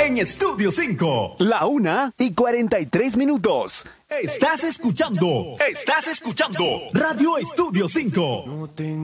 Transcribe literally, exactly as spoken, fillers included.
en Estudio cinco. La una y cuarenta y tres minutos. Estás escuchando, estás escuchando Radio Estudio cinco.